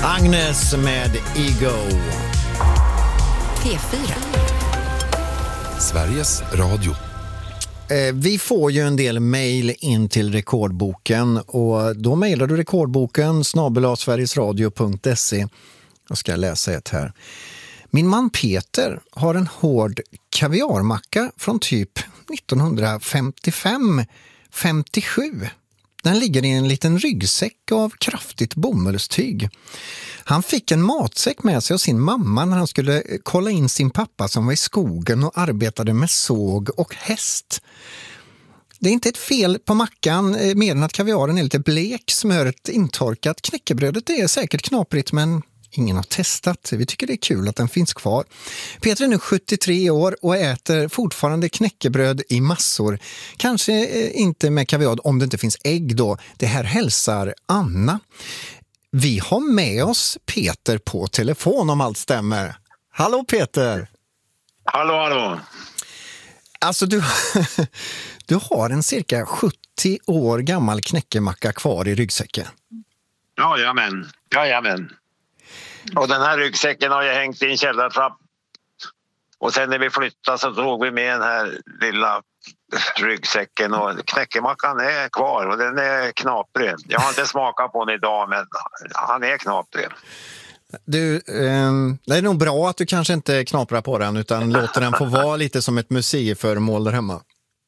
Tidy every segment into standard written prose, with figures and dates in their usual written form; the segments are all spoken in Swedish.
Agnes med Ego. P4. Sveriges Radio. Vi får ju en del mejl in till Rekordboken och då mejlar du rekordboken @sverigesradio.se. Jag ska läsa ett här. Min man Peter har en hård kaviarmacka från typ 1955-57. Den ligger i en liten ryggsäck av kraftigt bomullstyg. Han fick en matsäck med sig av sin mamma när han skulle kolla in sin pappa som var i skogen och arbetade med såg och häst. Det är inte ett fel på mackan mer än att kaviaren är lite blek, smöret intorkat. Knäckebrödet är säkert knaprigt men ingen har testat. Vi tycker det är kul att den finns kvar. Peter är nu 73 år och äter fortfarande knäckebröd i massor. Kanske inte med kaviar om det inte finns ägg då. Det här hälsar Anna. Vi har med oss Peter på telefon om allt stämmer. Hallå Peter! Hallå. Alltså du har en cirka 70 år gammal knäckemacka kvar i ryggsäcken. Jajamän. Och den här ryggsäcken har jag hängt i en källartrapp. Och sen när vi flyttade så drog vi med den här lilla ryggsäcken och knäckemackan är kvar och den är knaprig. Jag har inte smakat på den idag men han är knaprig. Du, det är nog bra att du kanske inte knaprar på den utan låter den få vara lite som ett museiföremål där hemma.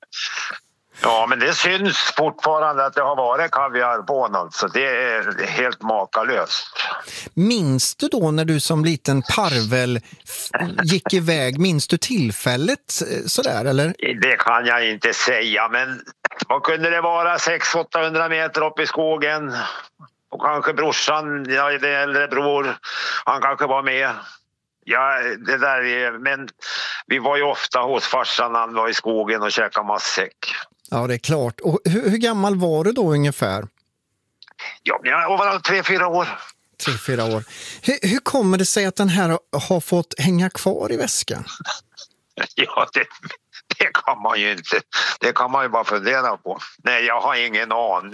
Ja, men det syns fortfarande att det har varit kaviar på något, så det är helt makalöst. Minns du då när du som liten parvel gick iväg, minns du tillfället sådär eller? Det kan jag inte säga, men vad kunde det vara? 600-800 meter upp i skogen och kanske brorsan, ja, det äldre bror, han kanske var med. Ja, det där är, men vi var ju ofta hos farsan när han var i skogen och käkade massäck. Ja, det är klart. Och hur gammal var du då ungefär? Ja, jag var 3-4 år. 3-4 år. Hur kommer det sig att den här har fått hänga kvar i väskan? Ja, det kan man ju inte. Det kan man ju bara fundera på. Nej, jag har ingen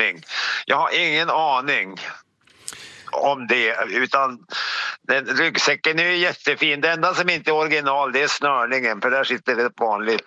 aning om det, utan ryggsäcken är ju jättefin. Det enda som inte är original det är snörningen, för där sitter ett vanligt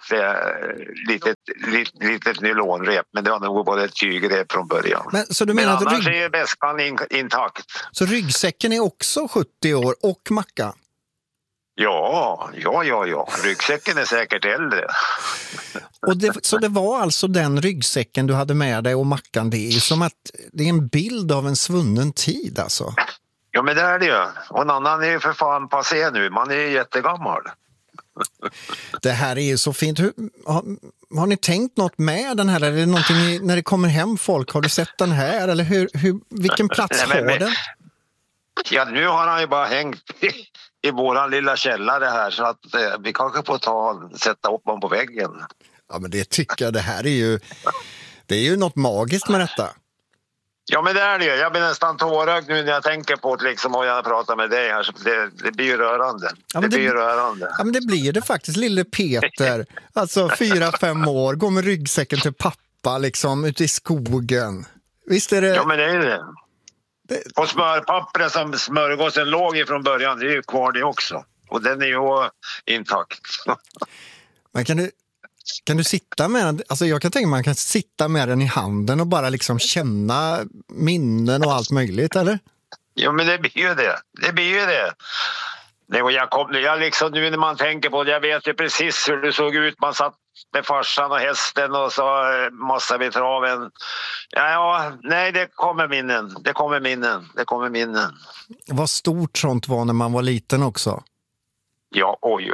litet nylonrep, men det har nog både ett tygrep från början. Men, så du menar att annars är väskan intakt. Så ryggsäcken är också 70 år och macka? Ja. Ryggsäcken är säkert äldre. Så det var alltså den ryggsäcken du hade med dig och mackan, det är som att det är en bild av en svunnen tid alltså. Ja, men det är det ju. Och en annan är ju för fan passé nu. Man är ju jättegammal. Det här är ju så fint. Har ni tänkt något med den här? Är det någonting när det kommer hem folk? Har du sett den här? Eller vilken plats har den? Ja, nu har han ju bara hängt i våran lilla källare här så att vi kanske får sätta upp honom på väggen. Ja, men det tycker jag, det är ju något magiskt med detta. Ja, men det är det. Jag blir nästan tårögd nu när jag tänker på det liksom, och jag pratar med dig här. Så det blir ju rörande. Ja, men Ja, men det blir det faktiskt. Lille Peter, alltså 4-5 år, går med ryggsäcken till pappa liksom ute i skogen. Visst är det? Ja, men det är det. Och smörpappret som smörgåsen låg i från början, det är ju kvar det också. Och den är ju intakt. Men kan du sitta med den? Alltså jag kan tänka man kan sitta med den i handen och bara liksom känna minnen och allt möjligt, eller? Ja, men det blir ju det. Nej, och jag liksom, nu när man tänker på det, jag vet ju precis hur det såg ut. Man satt med farsan och hästen och så massa vid traven. Nej, det kommer minnen. Vad stort sånt var när man var liten också. Ja, oj.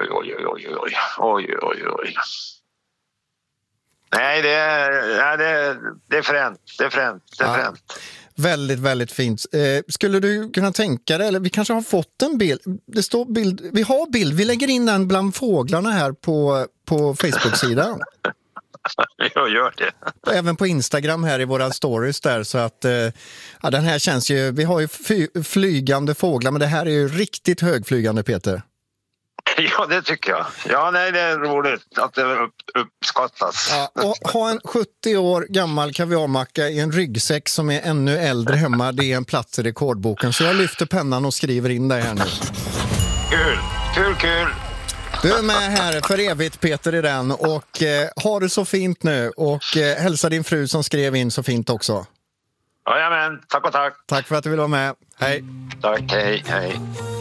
Nej, det är fränt. Det är fränt. Väldigt, väldigt fint. Skulle du kunna tänka dig, eller vi kanske har fått en bild. Det står bild, vi har bild. Vi lägger in den bland fåglarna här på Facebook-sidan. Jag gör det. Även på Instagram här i våra stories där, så att den här känns ju, vi har ju flygande fåglar, men det här är ju riktigt högflygande, Peter. Ja, det tycker jag. Ja, nej, det är roligt att det uppskattas. Ja, och ha en 70 år gammal kaviarmacka i en ryggsäck som är ännu äldre hemma, det är en plats i rekordboken. Så jag lyfter pennan och skriver in dig här nu. Kul. Du är med här för evigt, Peter, i den. Och har du så fint nu. Och hälsa din fru som skrev in så fint också. Jajamän, tack och tack. Tack för att du vill vara med. Hej. Tack, hej.